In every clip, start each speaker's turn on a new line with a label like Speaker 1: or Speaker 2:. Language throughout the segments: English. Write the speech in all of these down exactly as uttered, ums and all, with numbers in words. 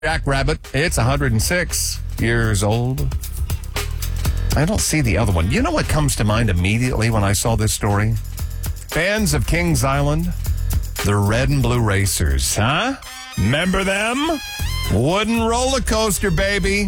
Speaker 1: Jackrabbit, it's one hundred six years old. I don't see the other one. You know what comes to mind immediately when I saw this story? Fans of Kings Island, the Red and Blue Racers, huh? Remember them? Wooden roller coaster, baby.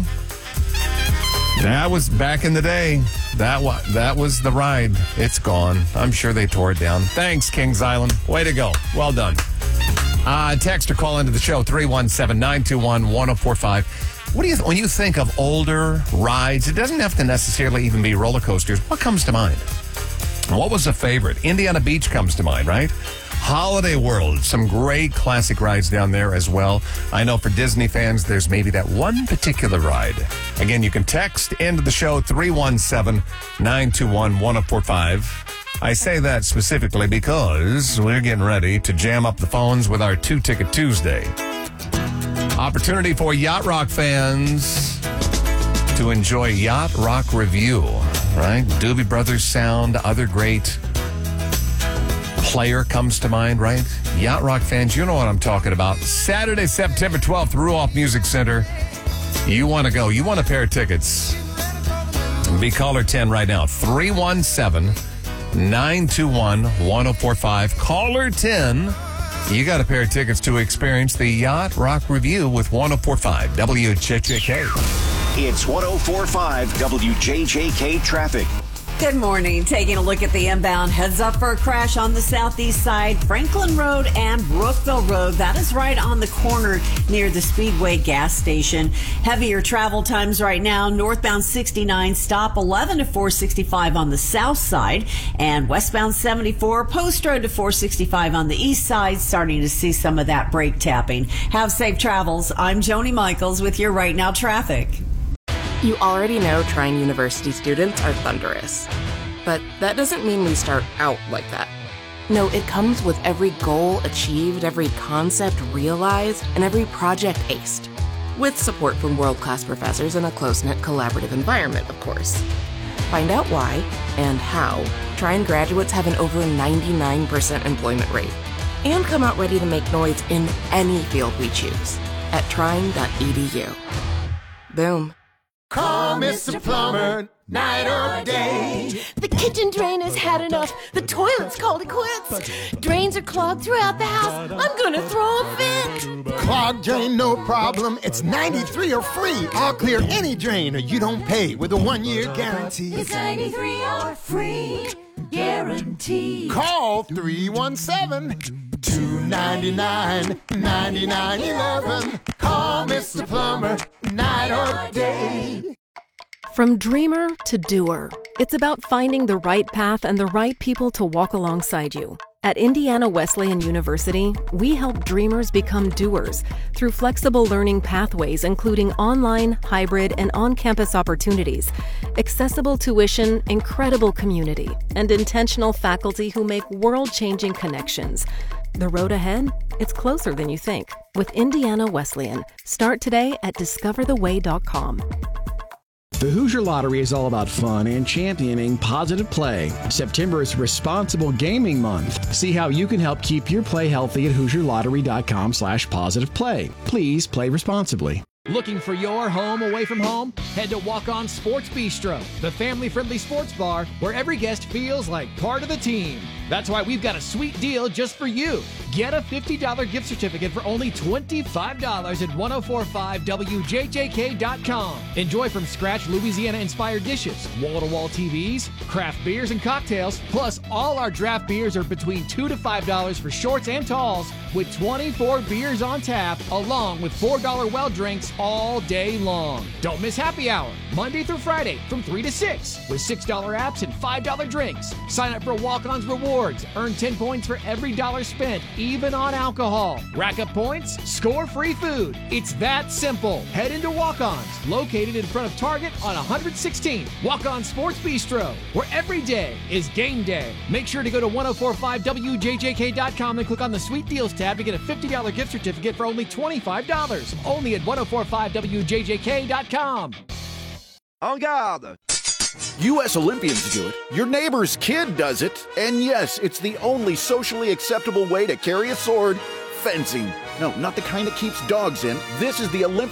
Speaker 1: That was back in the day. That was, that was the ride. It's gone. I'm sure they tore it down. Thanks, Kings Island. Way to go. Well done. Uh, text or call into the show, three one seven, nine two one, one oh four five. What do you, th- when you think of older rides, it doesn't have to necessarily even be roller coasters. What comes to mind? What was a favorite? Indiana Beach comes to mind, right? Holiday World, some great classic rides down there as well. I know for Disney fans, there's maybe that one particular ride. Again, you can text into the show, three one seven, nine two one, one oh four five. I say that specifically because we're getting ready to jam up the phones with our Two Ticket Tuesday. Opportunity for Yacht Rock fans to enjoy Yacht Rock Review, right? Doobie Brothers sound, other great player comes to mind, right? Yacht Rock fans, you know what I'm talking about. Saturday, September twelfth, Ruoff Music Center. You want to go. You want a pair of tickets. Be caller ten right now. three one seven, nine two one, one oh four five. Caller ten. You got a pair of tickets to experience the Yacht Rock Review with one oh four five W J J K.
Speaker 2: It's one oh four five W J J K traffic.
Speaker 3: Good morning. Taking a look at the inbound. Heads up for a crash on the southeast side, Franklin Road and Brookville Road. That is right on the corner near the Speedway gas station. Heavier travel times right now. Northbound sixty-nine, stop eleven to four sixty-five on the south side. And westbound seventy-four, Post Road to four sixty-five on the east side. Starting to see some of that brake tapping. Have safe travels. I'm Joni Michaels with your Right Now traffic.
Speaker 4: You already know Trine University students are thunderous. But that doesn't mean we start out like that. No, it comes with every goal achieved, every concept realized, and every project aced. With support from world-class professors in a close-knit collaborative environment, of course. Find out why and how Trine graduates have an over ninety-nine percent employment rate. And come out ready to make noise in any field we choose at trine dot e d u. Boom.
Speaker 5: Call Mister Plumber, night or day.
Speaker 6: The kitchen drain has had enough. The toilet's called it quits. Drains are clogged throughout the house. I'm gonna throw a fit.
Speaker 5: Clogged drain, no problem. It's ninety-three or free. I'll clear any drain or you don't pay with a one-year guarantee.
Speaker 6: It's ninety-three or free guarantee.
Speaker 5: Call three one seven, two nine nine, nine nine one one. Call Mister Plumber, night or day.
Speaker 7: From dreamer to doer, it's about finding the right path and the right people to walk alongside you. At Indiana Wesleyan University, we help dreamers become doers through flexible learning pathways, including online, hybrid, and on-campus opportunities, accessible tuition, incredible community, and intentional faculty who make world-changing connections. The road ahead? It's closer than you think. With Indiana Wesleyan. Start today at discover the way dot com.
Speaker 8: The Hoosier Lottery is all about fun and championing positive play. September is Responsible Gaming Month. See how you can help keep your play healthy at hoosier lottery dot com slash positive play. Please play responsibly.
Speaker 9: Looking for your home away from home? Head to Walk On Sports Bistro, the family-friendly sports bar where every guest feels like part of the team. That's why we've got a sweet deal just for you. Get a fifty dollars gift certificate for only twenty-five dollars at ten forty-five W J J K dot com. Enjoy from scratch Louisiana-inspired dishes, wall-to-wall T Vs, craft beers and cocktails, plus all our draft beers are between two to five dollars for shorts and talls, with twenty-four beers on tap, along with four dollar well drinks all day long. Don't miss happy hour, Monday through Friday from three to six, with six dollar apps and five dollar drinks. Sign up for Walk-On's Rewards. Earn ten points for every dollar spent, even on alcohol. Rack up points, score free food. It's that simple. Head into Walk-On's, located in front of Target on one hundred sixteenth. Walk-On Sports Bistro, where every day is game day. Make sure to go to ten forty-five W J J K dot com and click on the Sweet Deals tab to get a fifty dollars gift certificate for only twenty-five dollars. Only at ten forty-five W J J K dot com.
Speaker 10: En garde! U S Olympians do it, your neighbor's kid does it, and yes, it's the only socially acceptable way to carry a sword fencing. No, not the kind that keeps dogs in. This is the Olympic